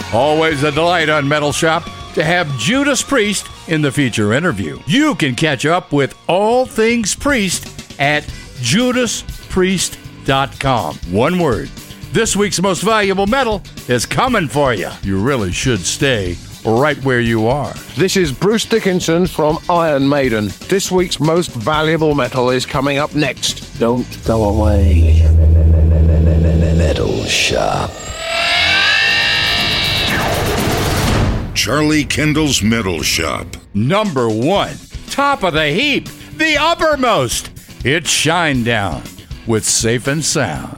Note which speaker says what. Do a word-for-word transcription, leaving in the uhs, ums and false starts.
Speaker 1: Always a delight on Metal Shop to have Judas Priest in the feature interview. You can catch up with all things Priest at judas priest dot com. One word. This week's most valuable metal is coming for you. You really should stay right where you are.
Speaker 2: This is Bruce Dickinson from Iron Maiden. This week's most valuable metal is coming up next.
Speaker 3: Don't go away. Metal Shop.
Speaker 4: Charlie Kendall's Metal Shop.
Speaker 1: Number one, top of the heap, the uppermost. It's Shinedown with Safe and Sound.